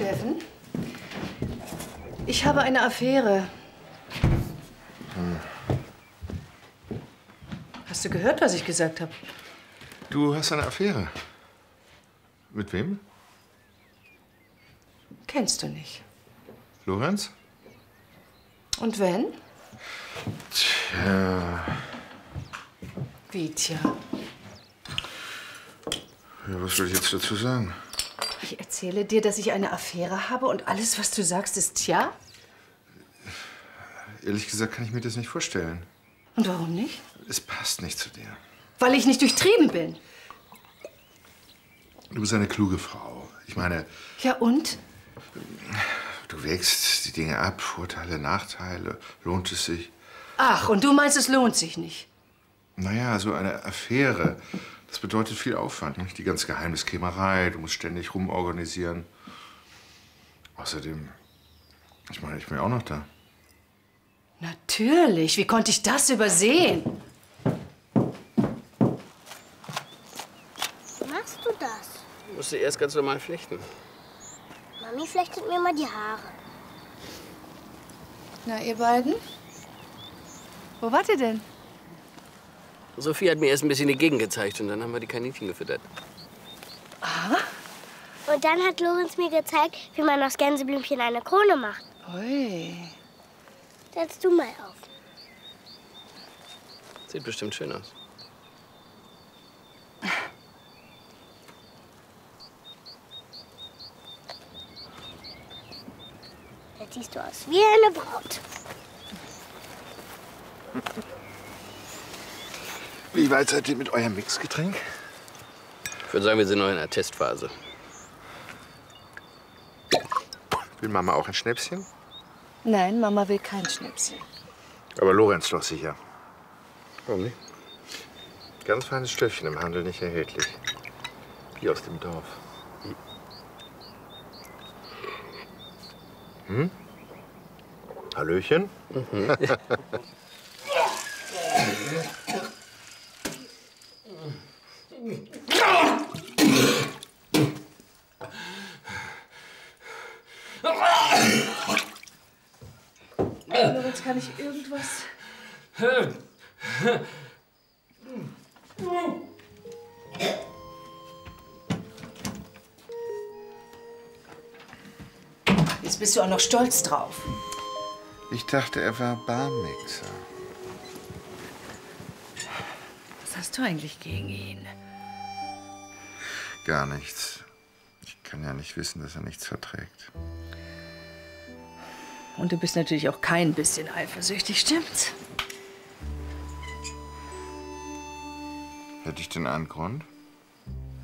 Steffen, ich habe eine Affäre. Hast du gehört, was ich gesagt habe? Du hast eine Affäre. Mit wem? Kennst du nicht. Lorenz? Und wenn? Tja. Wie, tja? Ja, was soll ich jetzt dazu sagen? Ich erzähle dir, dass ich eine Affäre habe und alles, was du sagst, ist tja? Ehrlich gesagt kann ich mir das nicht vorstellen. Und warum nicht? Es passt nicht zu dir. Weil ich nicht durchtrieben bin. Du bist eine kluge Frau. Ich meine... Ja, und? Du wägst die Dinge ab, Vorteile, Nachteile. Lohnt es sich? Ach, und du meinst, es lohnt sich nicht? Naja, so eine Affäre, das bedeutet viel Aufwand. Nicht? Die ganze Geheimniskrämerei, du musst ständig rumorganisieren. Außerdem, ich meine, ich bin ja auch noch da. Natürlich. Wie konnte ich das übersehen? Wie machst du das? Du musst sie erst ganz normal flechten. Mami flechtet mir mal die Haare. Na, ihr beiden? Wo wart ihr denn? Sophie hat mir erst ein bisschen die Gegend gezeigt und dann haben wir die Kaninchen gefüttert. Aha. Und dann hat Lorenz mir gezeigt, wie man aus Gänseblümchen eine Krone macht. Ui. Setz du mal auf. Sieht bestimmt schön aus. Jetzt siehst du aus wie eine Braut. Wie weit seid ihr mit eurem Mixgetränk? Ich würde sagen, wir sind noch in der Testphase. Will Mama auch ein Schnäpschen? Nein, Mama will kein Schnäpschen. Aber Lorenz doch sicher. Warum nicht? Ganz feines Stöffchen im Handel nicht erhältlich. Wie aus dem Dorf. Hm? Hallöchen? Mhm. Lorenz, kann ich irgendwas? Jetzt bist du auch noch stolz drauf. Ich dachte, er war Barmixer. Was hast du eigentlich gegen ihn? Gar nichts. Ich kann ja nicht wissen, dass er nichts verträgt. Und du bist natürlich auch kein bisschen eifersüchtig, stimmt's? Hätte ich denn einen Grund?